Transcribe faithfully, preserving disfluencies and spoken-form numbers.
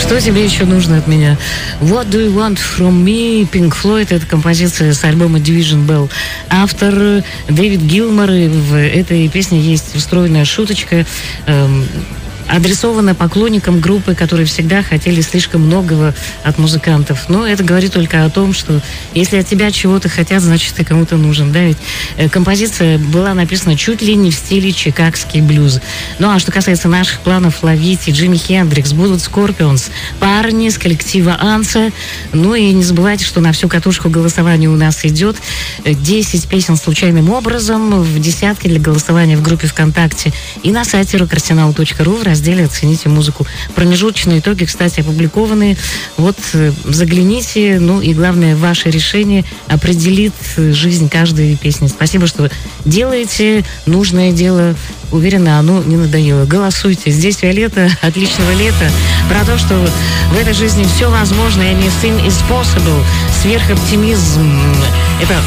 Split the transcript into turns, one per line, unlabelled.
Что тебе еще нужно от меня? What do you want from me? Pink Floyd. Это композиция с альбома Division Bell. Автор Дэвид Гилмор. И в этой песне есть встроенная шуточка, эм, адресована поклонникам группы, которые всегда хотели слишком многого от музыкантов. Но это говорит только о том, что если от тебя чего-то хотят, значит, ты кому-то нужен. Да? Ведь э, композиция была написана чуть ли не в стиле чикагский блюз. Ну а что касается наших планов ловить Джимми Хендрикс, будут Скорпионс, парни с коллектива Анса. Ну и не забывайте, что на всю катушку голосования у нас идет десять песен случайным образом в десятке для голосования в группе ВКонтакте и на сайте рок-арсенал точка ру в разделе «Оцените музыку». Промежуточные итоги, кстати, опубликованы. Вот загляните, ну и главное, ваше решение определит жизнь каждой песни. Спасибо, что делаете нужное дело. Уверена, оно не надоело. Голосуйте. Здесь Виолетта. Отличного лета. Про то, что в этой жизни все возможно. Anything is possible. Сверхоптимизм. Это